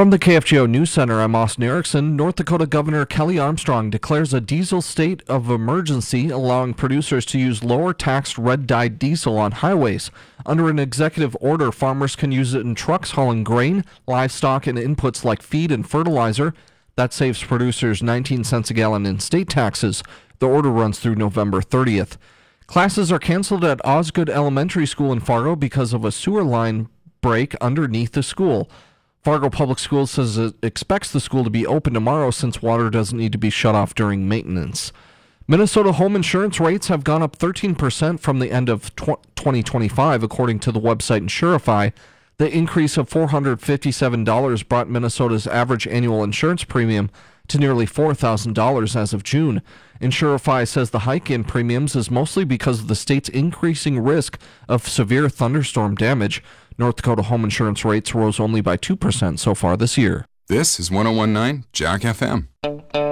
From the KFGO News Center, I'm Austin Erickson. North Dakota Governor Kelly Armstrong declares a diesel state of emergency, allowing producers to use lower-taxed red-dyed diesel on highways. Under an executive order, farmers can use it in trucks hauling grain, livestock, and inputs like feed and fertilizer. That saves producers 19 cents a gallon in state taxes. The order runs through November 30th. Classes are canceled at Osgood Elementary School in Fargo because of a sewer line break underneath the school. Fargo Public Schools says it expects the school to be open tomorrow since water doesn't need to be shut off during maintenance. Minnesota home insurance rates have gone up 13% from the end of 2025, according to the website Insurify. The increase of $457 brought Minnesota's average annual insurance premium to nearly $4,000 as of June. Insurify says the hike in premiums is mostly because of the state's increasing risk of severe thunderstorm damage. North Dakota home insurance rates rose only by 2% so far this year. This is 101.9 Jack FM.